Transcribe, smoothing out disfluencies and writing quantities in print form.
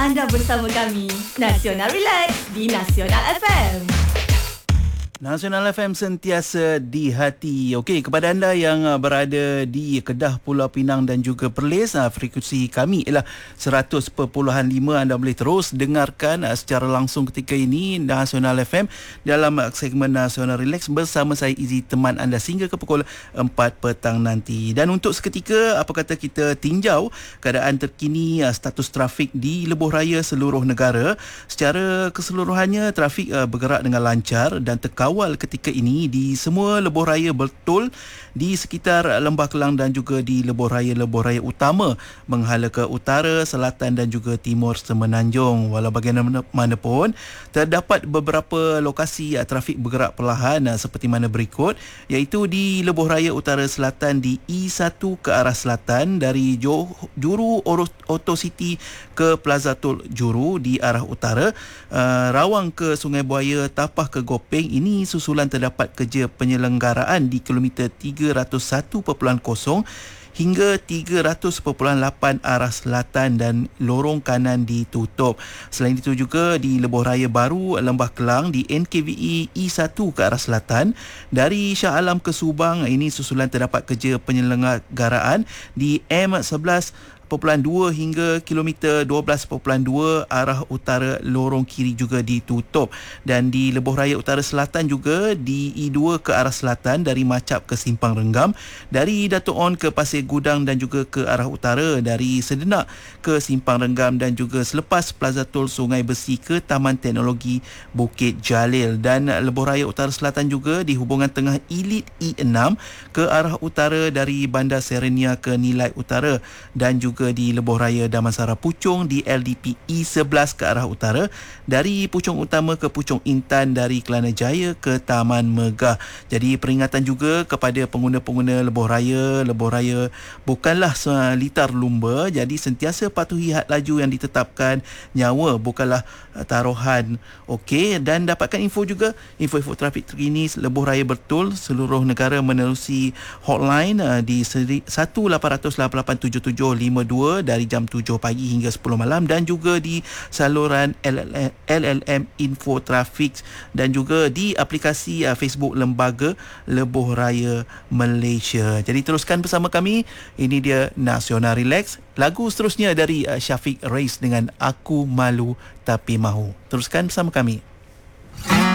Anda bersama kami, Nasional Relax di Nasional FM. Nasional FM sentiasa di hati. Okey, kepada anda yang berada di Kedah, Pulau Pinang dan juga Perlis, frekuensi kami ialah 100.5. Anda boleh terus dengarkan secara langsung ketika ini Nasional FM dalam segmen Nasional Relax bersama saya Izzy, teman anda sehingga ke pukul 4 petang nanti. Dan untuk seketika, apa kata kita tinjau keadaan terkini status trafik di lebuh raya seluruh negara. Secara keseluruhannya, trafik bergerak dengan lancar dan terkawal ketika ini di semua lebuh raya betul di sekitar Lembah Kelang dan juga di lebuh raya utama menghala ke utara, selatan dan juga timur Semenanjung. Walau bagaimanapun, terdapat beberapa lokasi trafik bergerak perlahan seperti mana berikut, iaitu di lebuh raya utara selatan di E1 ke arah selatan dari Juru Auto City ke Plaza Tol Juru di arah utara, Rawang ke Sungai Buaya, Tapah ke Gopeng. Ini susulan terdapat kerja penyelenggaraan di kilometer 301.0 hingga 300.8 arah selatan dan lorong kanan ditutup. Selain itu juga di lebuh raya baru Lembah Kelang di NKVE E1 ke arah selatan dari Shah Alam ke Subang, ini susulan terdapat kerja penyelenggaraan di M11.2 hingga kilometer 12.2 arah utara lorong kiri juga ditutup. Dan di lebuh raya utara selatan juga di E2 ke arah selatan dari Macap ke Simpang Renggam, dari Datuk On ke Pasir Gudang dan juga ke arah utara dari Sedenak ke Simpang Renggam dan juga selepas Plaza Tol Sungai Besi ke Taman Teknologi Bukit Jalil. Dan lebuh raya utara selatan juga di hubungan tengah Elite E6 ke arah utara dari Bandar Serenia ke Nilai Utara dan juga di lebuh raya Damansara Puchong di LDP E11 ke arah utara dari Puchong Utama ke Puchong Intan, dari Kelana Jaya ke Taman Megah. Jadi peringatan juga kepada pengguna-pengguna lebuh raya bukanlah litar lumba, jadi sentiasa patuhi had laju yang ditetapkan. Nyawa bukanlah taruhan. Okey, dan dapatkan info info trafik terkini lebuh raya betul seluruh negara menerusi hotline di 1-800-887752 dari jam 7 pagi hingga 10 malam, dan juga di saluran LLM Info Trafik dan juga di aplikasi Facebook Lembaga Lebuh Raya Malaysia. Jadi teruskan bersama kami. Ini dia Nasional Relax. Lagu seterusnya dari Syafiq Rais dengan Aku Malu Tapi Mahu. Teruskan bersama kami.